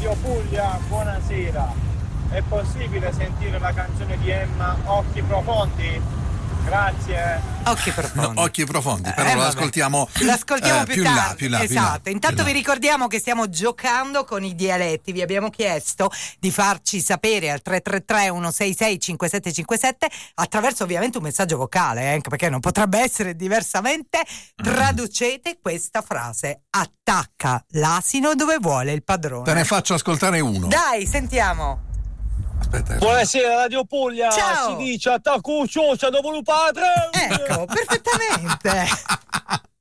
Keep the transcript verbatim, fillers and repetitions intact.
Radio Puglia, buonasera. È possibile sentire la canzone di Emma, Occhi Profondi? Grazie. Occhi profondi. No, occhi profondi, però Eh, lo vabbè. ascoltiamo, L'ascoltiamo eh, più, più tardi. là, più là, più esatto. là, Intanto più vi là. ricordiamo che stiamo giocando con i dialetti. Vi abbiamo chiesto di farci sapere al tre tre tre uno sei sei cinque sette cinque sette attraverso ovviamente un messaggio vocale, eh, anche perché non potrebbe essere diversamente. Traducete questa frase: attacca l'asino dove vuole il padrone. Te ne faccio ascoltare uno. Dai, sentiamo. Aspetta. Buonasera Radio Puglia. Ciao. Si dice attacco cioccia dopo il padre. Ecco, perfettamente.